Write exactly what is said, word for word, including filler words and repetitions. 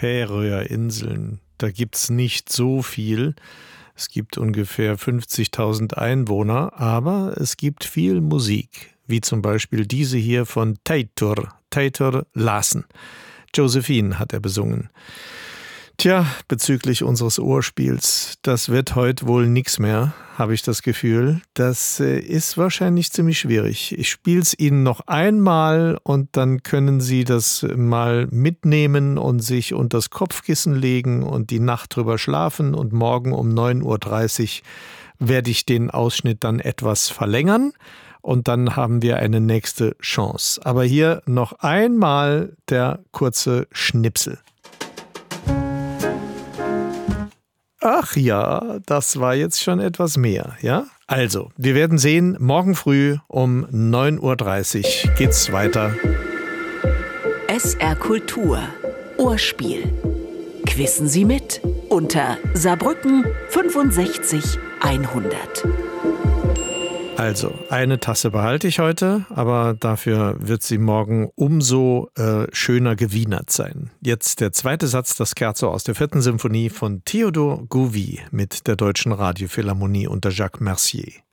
Färöerinseln. Da gibt's nicht so viel. Es gibt ungefähr fünfzigtausend Einwohner, aber es gibt viel Musik, wie zum Beispiel diese hier von Teitur, Teitur Larsen. Josephine hat er besungen. Tja, bezüglich unseres Ohrspiels, das wird heute wohl nix mehr, habe ich das Gefühl. Das äh, ist wahrscheinlich ziemlich schwierig. Ich spiele es Ihnen noch einmal und dann können Sie das mal mitnehmen und sich unter das Kopfkissen legen und die Nacht drüber schlafen. Und morgen um neun Uhr dreißig werde ich den Ausschnitt dann etwas verlängern. Und dann haben wir eine nächste Chance. Aber hier noch einmal der kurze Schnipsel. Ach ja, das war jetzt schon etwas mehr, ja? Also, wir werden sehen, morgen früh um neun Uhr dreißig geht's weiter. S R Kultur. Ohrspiel. Quissen Sie mit unter Saarbrücken fünfundsechzig hundert. Also, eine Tasse behalte ich heute, aber dafür wird sie morgen umso äh, schöner gewienert sein. Jetzt der zweite Satz, das Scherzo aus der vierten Symphonie von Theodor Gouvi mit der Deutschen Radiophilharmonie unter Jacques Mercier.